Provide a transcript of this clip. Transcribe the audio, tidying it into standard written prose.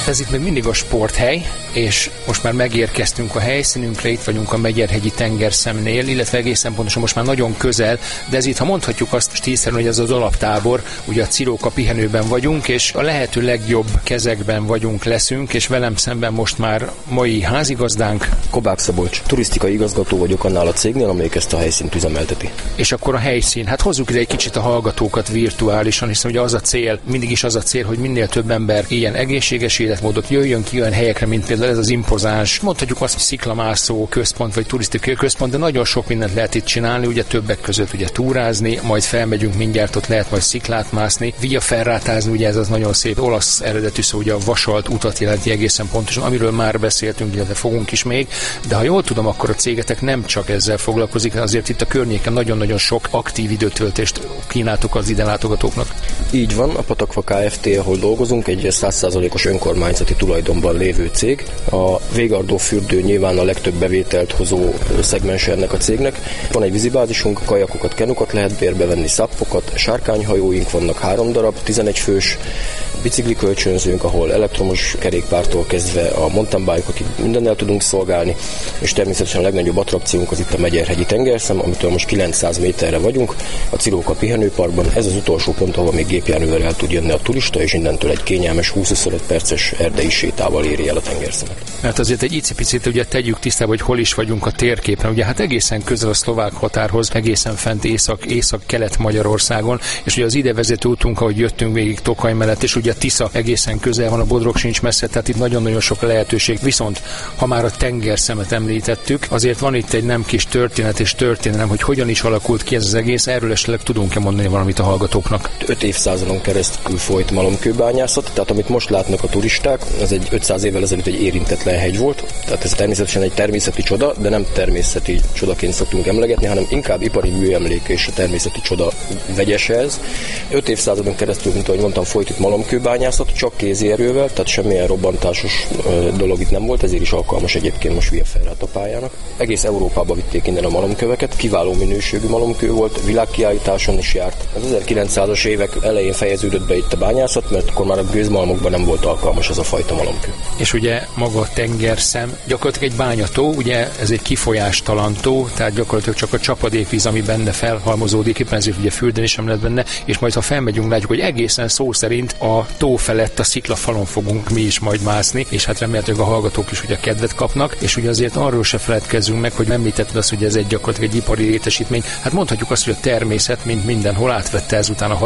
Ez itt még mindig a sporthely, és most már megérkeztünk a helyszínünkre, itt vagyunk a Megyerhegyi tengerszemnél, illetve egészen pontosan most már nagyon közel, de ez itt, ha mondhatjuk azt stílszerűen, hogy ez az alaptábor, ugye a Ciróka pihenőben vagyunk, és a lehető legjobb kezekben leszünk, és velem szemben most már mai házigazdánk. Kobák Szabolcs, turisztikai igazgató vagyok annál a cégnél, amelyik ezt a helyszínt üzemelteti. És akkor a helyszín, hát hozzuk ide egy kicsit a hallgatókat virtuálisan, hiszen ugye az a cél, mindig is az a cél, hogy minél több ember ilyen egészséges életmódot jöjjön ki olyan helyekre, mint például ez az impozáns, mondhatjuk azt, hogy sziklamászó központ vagy turisztikai központ, de nagyon sok mindent lehet itt csinálni, ugye többek között ugye túrázni, majd felmegyünk mindjárt, ott lehet majd sziklát mászni, viaferrátázni, ugye ez az nagyon szép olasz eredetű szó, ugye a vasalt utat jelenti egészen pontosan, amiről már beszéltünk, illetve fogunk is még, de ha jól tudom, akkor a cégetek nem csak ezzel foglalkozik, azért itt a környéken nagyon-nagyon sok aktív időtöltést kínáltok az ide látogatóknak. Így van, a Patakva Kft., ahol dolgozunk, egy 100%-os önkormányzati tulajdonban lévő cég. A Végardó fürdő nyilván a legtöbb bevételt hozó szegmens ennek a cégnek. Van egy vízibázisunk, kajakokat, kenukat lehet bérbe venni, szappokat, sárkányhajóink vannak 3 darab, 11 fős, biciklikölcsönzőnk, ahol elektromos kerékpártól kezdve a mountain bike-okig mindennel tudunk szolgálni, és természetesen a legnagyobb attrakciónk az itt a Megyerhegyi tengerszem, amitől most 900 méterre vagyunk, a Ciróka pihenőparkban. Ez az utolsó pont, ahol még gépjárművel el tud jönni a turista, és innentől egy kényelmes 20-25 perces erdei sétával éri el a tengerszemet. Mert azért egy icipicit ugye tegyük tisztába, hogy hol is vagyunk a térképen. Ugye hát egészen közel a szlovák határhoz, egészen fent észak-kelet Magyarországon, és ugye az ide vezető útunk, ahogy jöttünk végig Tokaj mellett, és ugye a Tisza egészen közel van, a Bodrog sincs messze, tehát itt nagyon-nagyon sok lehetőség. Viszont ha már a tengerszemet említettük, azért van itt egy nem kis történet és történelem, hogy hogyan is alakult ki ez az egész, erről esetleg tudunk-e mondani valamit a hallgatóknak? 5 évszázadon keresztül folyt malomkőbányászat, tehát amit most látnak a turisták, az egy 500 évvel ezelőtt egy érintetlen hegy volt, tehát ez természetesen egy természeti csoda, de nem természeti csodaként szoktunk emlegetni, hanem inkább ipari műemlék és a természeti csoda vegyeshez. 5 évszázadon keresztül, mint ahogy mondtam, folyt itt malomkőbányászat, csak kézi erővel, tehát semmilyen robbantásos dolog itt nem volt, ezért is alkalmas egyébként most viaferrát a pályának. Egész Európába vitték innen a malomköveket, kiváló minőségű malomkő volt, világkiállításon is járt. Az 1900-as évek elején fejeződött be itt a bányászat, mert akkor már a gőzmalmokban nem volt alkalmas ez a fajta malomkő. És ugye maga a tengerszem gyakorlatilag egy bányató, ugye ez egy kifolyástalan tó, tehát gyakorlatilag csak a csapadékvíz, ami benne felhalmozódik, éppen ezért ugye fürdeni sem lehet benne, és majd ha felmegyünk, látjuk, hogy egészen szó szerint a tó felett a sziklafalon fogunk mi is majd mászni, és hát remélhetőleg a hallgatók is ugye kedvet kapnak, és ugye azért arról se feledkezzünk meg, hogy említetted azt, hogy ez egy gyakorlatilag egy ipari létesítmény. Hát mondhatjuk azt, hogy a természet, mint mindenhol átvette ezután a